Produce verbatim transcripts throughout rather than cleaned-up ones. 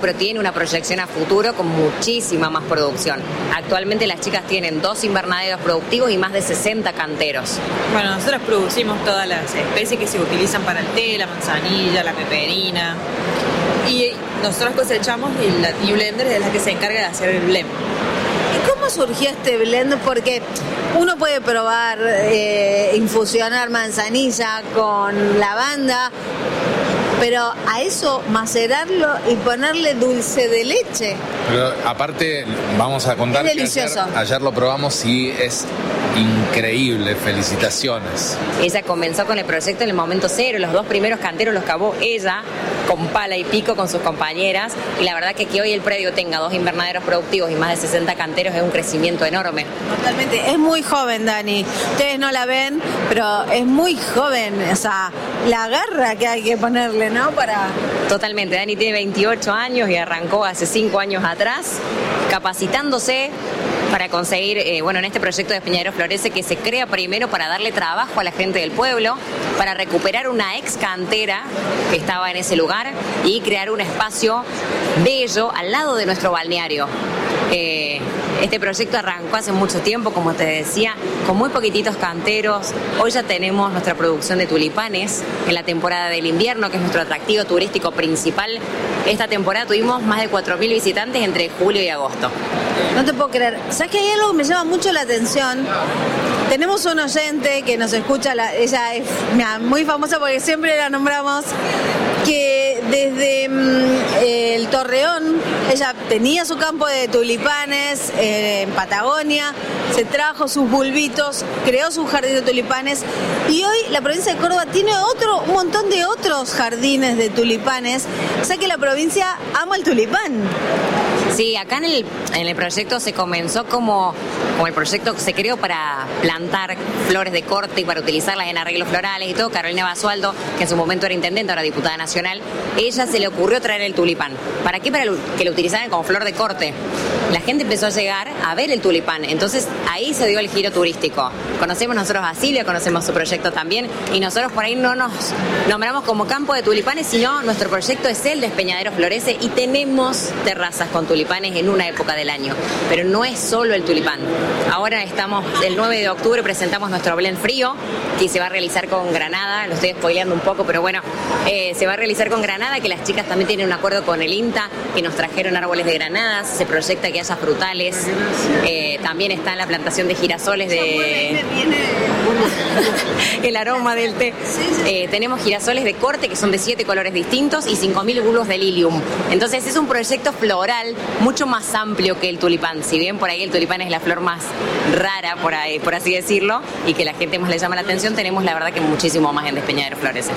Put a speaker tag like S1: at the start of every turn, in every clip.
S1: pero tiene una proyección a futuro con muchísima más producción. Actualmente las chicas tienen dos invernaderos productivos y más de sesenta canteros.
S2: Bueno, nosotros producimos todas las especies que se utilizan para el té, la manzanilla, la peperina. Y nosotros cosechamos y la Tea Blender es la que se encarga de hacer el blend.
S3: ¿Y cómo surgió este blend? Porque uno puede probar eh, infusionar manzanilla con lavanda, pero a eso macerarlo y ponerle dulce de leche.
S4: Pero aparte, vamos a contar
S3: es
S4: que
S3: delicioso.
S4: Ayer, ayer lo probamos y es increíble. Felicitaciones.
S1: Ella comenzó con el proyecto en el momento cero. Los dos primeros canteros los cavó ella con pala y pico con sus compañeras, y la verdad que que hoy el predio tenga dos invernaderos productivos y más de sesenta canteros es un crecimiento enorme.
S3: Totalmente. Es muy joven, Dani. Ustedes no la ven, pero es muy joven. O sea, la garra que hay que ponerle, ¿no? Para...
S1: Totalmente. Dani tiene veintiocho años y arrancó hace cinco años atrás, capacitándose para conseguir, eh, bueno, en este proyecto de Despeñadero Florece, que se crea primero para darle trabajo a la gente del pueblo, para recuperar una ex cantera que estaba en ese lugar y crear un espacio bello al lado de nuestro balneario. Eh, este proyecto arrancó hace mucho tiempo, como te decía, con muy poquititos canteros. Hoy ya tenemos nuestra producción de tulipanes en la temporada del invierno, que es nuestro atractivo turístico principal. Esta temporada tuvimos más de cuatro mil visitantes entre julio y agosto.
S3: No te puedo creer. ¿Sabes que hay algo que me llama mucho la atención? Tenemos un oyente que nos escucha, la, ella es mira, muy famosa porque siempre la nombramos, que desde mmm, el Torreón, ella tenía su campo de tulipanes eh, en Patagonia, se trajo sus bulbitos, creó su jardín de tulipanes, y hoy la provincia de Córdoba tiene otro, un montón de otros jardines de tulipanes. O sea que la provincia ama el tulipán.
S1: Sí, acá en el, en el proyecto se comenzó como, como el proyecto se creó para plantar flores de corte y para utilizarlas en arreglos florales y todo. Carolina Basualdo, que en su momento era intendente, ahora diputada nacional, ella se le ocurrió traer el tulipán. ¿Para qué? Para que lo utilizaran como flor de corte. La gente empezó a llegar a ver el tulipán, entonces ahí se dio el giro turístico. Conocemos nosotros a Silvia, conocemos su proyecto también, y nosotros por ahí no nos nombramos como campo de tulipanes, sino nuestro proyecto es el Despeñadero Florece y tenemos terrazas con tulipanes en una época del año, pero no es solo el tulipán. Ahora estamos, el nueve de octubre presentamos nuestro blend frío, que se va a realizar con granada, lo estoy spoileando un poco, pero bueno, eh, se va a realizar con granada, que las chicas también tienen un acuerdo con el INTA, que nos trajeron árboles de granadas, se proyecta que haya frutales, eh, también está en la plantación de girasoles de... el aroma del té. Eh, tenemos girasoles de corte que son de siete colores distintos y cinco mil bulbos de lilium. Entonces es un proyecto floral mucho más amplio que el tulipán. Si bien por ahí el tulipán es la flor más rara, por ahí, por así decirlo, y que la gente más le llama la atención, tenemos la verdad que muchísimo más en Despeñadero Florece.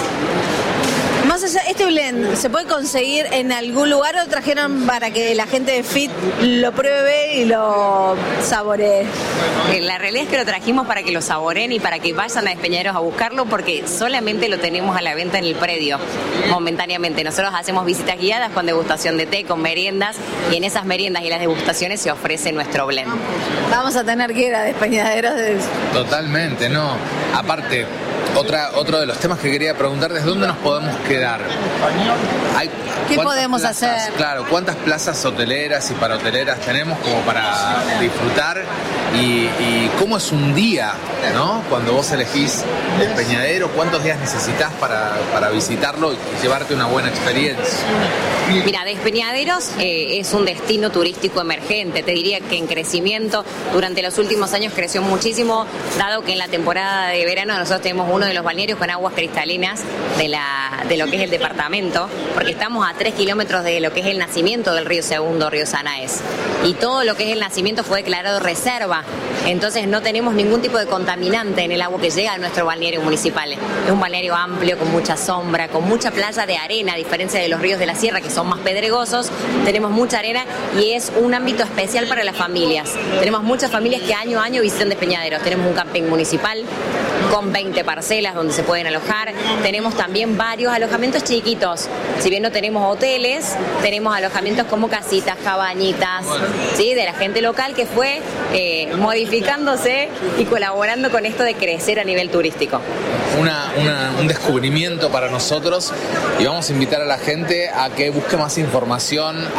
S3: Más allá, ¿este blend se puede conseguir en algún lugar o trajeron para que la gente de Fit lo pruebe y lo saboree?
S1: La realidad es que lo trajimos para que lo saboreen y para que vayan a Despeñaderos a buscarlo, porque solamente lo tenemos a la venta en el predio, momentáneamente. Nosotros hacemos visitas guiadas con degustación de té, con meriendas, y en esas meriendas y las degustaciones se ofrece nuestro blend.
S3: Vamos a tener que ir a Despeñaderos. De...
S4: Totalmente, no. Aparte, otra, otro de los temas que quería preguntar, ¿desde dónde nos podemos quedar? Hay,
S3: ¿Qué podemos
S4: plazas,
S3: hacer?
S4: Claro, ¿cuántas plazas hoteleras y parahoteleras tenemos como para disfrutar? Y, y cómo es un día, ¿no? Cuando vos elegís Despeñadero, ¿cuántos días necesitas para, para visitarlo y llevarte una buena experiencia?
S1: Mira, Despeñaderos eh, es un destino turístico emergente, te diría que en crecimiento. Durante los últimos años creció muchísimo, dado que en la temporada de verano nosotros tenemos uno de los balnearios con aguas cristalinas de, la, de lo que es el departamento, porque estamos a tres kilómetros de lo que es el nacimiento del río Segundo, río Sanaes. Y todo lo que es el nacimiento fue declarado reserva, entonces no tenemos ningún tipo de contaminante en el agua que llega a nuestro balneario municipal. Es un balneario amplio, con mucha sombra, con mucha playa de arena, a diferencia de los ríos de la sierra, que son más pedregosos. Tenemos mucha arena y es un ámbito especial para las familias. Tenemos muchas familias que año a año visitan Despeñaderos. Tenemos un camping municipal con veinte parcelas donde se pueden alojar. Tenemos también varios alojamientos chiquitos. Si bien no tenemos hoteles, tenemos alojamientos como casitas, cabañitas, ¿sí? De la gente local que fue eh, modificándose y colaborando con esto de crecer a nivel turístico.
S4: Una, una, un descubrimiento para nosotros, y vamos a invitar a la gente a que busque más información